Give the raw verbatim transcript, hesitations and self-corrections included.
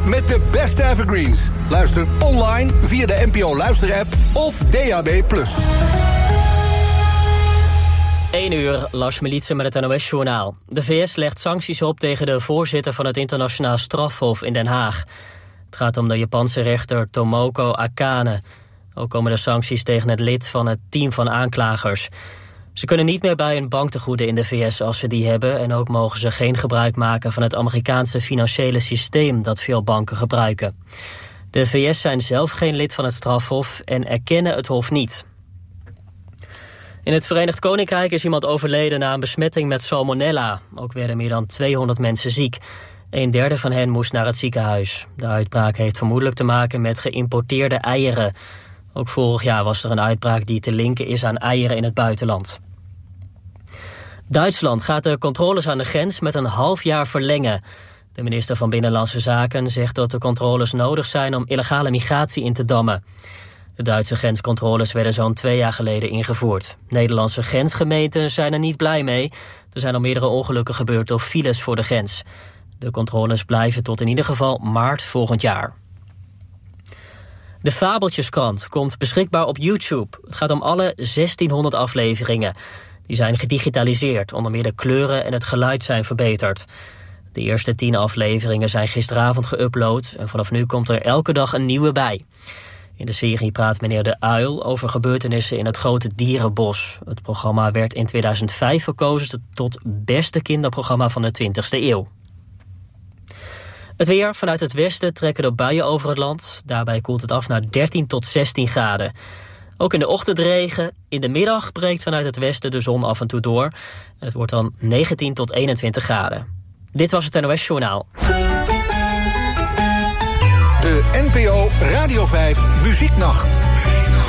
met de beste evergreens. Luister online via de N P O Luister-app of D A B plus. één uur, Lars Militsen met het N O S-journaal. De V S legt sancties op tegen de voorzitter van het internationaal strafhof in Den Haag. Het gaat om de Japanse rechter Tomoko Akane. Ook komen er sancties tegen het lid van het team van aanklagers. Ze kunnen niet meer bij hun banktegoeden in de V S als ze die hebben... en ook mogen ze geen gebruik maken van het Amerikaanse financiële systeem... dat veel banken gebruiken. De V S zijn zelf geen lid van het strafhof en erkennen het hof niet. In het Verenigd Koninkrijk is iemand overleden na een besmetting met salmonella. Ook werden meer dan tweehonderd mensen ziek. Een derde van hen moest naar het ziekenhuis. De uitbraak heeft vermoedelijk te maken met geïmporteerde eieren. Ook vorig jaar was er een uitbraak die te linken is aan eieren in het buitenland. Duitsland gaat de controles aan de grens met een half jaar verlengen. De minister van Binnenlandse Zaken zegt dat de controles nodig zijn om illegale migratie in te dammen. De Duitse grenscontroles werden zo'n twee jaar geleden ingevoerd. Nederlandse grensgemeenten zijn er niet blij mee. Er zijn al meerdere ongelukken gebeurd door files voor de grens. De controles blijven tot in ieder geval maart volgend jaar. De Fabeltjeskrant komt beschikbaar op YouTube. Het gaat om alle zestienhonderd afleveringen. Die zijn gedigitaliseerd, onder meer de kleuren en het geluid zijn verbeterd. De eerste tien afleveringen zijn gisteravond geüpload... en vanaf nu komt er elke dag een nieuwe bij. In de serie praat meneer De Uil over gebeurtenissen in het grote dierenbos. Het programma werd in tweeduizend vijf verkozen tot beste kinderprogramma van de twintigste eeuw. Het weer. Vanuit het westen trekken er buien over het land. Daarbij koelt het af naar dertien tot zestien graden. Ook in de ochtend regen. In de middag breekt vanuit het westen de zon af en toe door. Het wordt dan negentien tot eenentwintig graden. Dit was het N O S-journaal. De N P O Radio vijf Muzieknacht.